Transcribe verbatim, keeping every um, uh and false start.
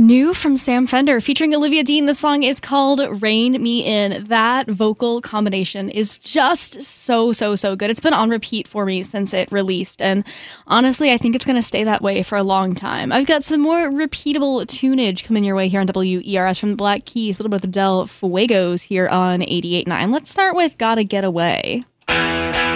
New from Sam Fender featuring Olivia Dean. The song is called Rein Me In. That vocal combination is just so, so, so good. It's been on repeat for me since it released. And honestly, I think it's going to stay that way for a long time. I've got some more repeatable tunage coming your way here on W E R S from the Black Keys, a little bit of the Del Fuegos here on eighty-eight point nine. Let's start with Gotta Get Away.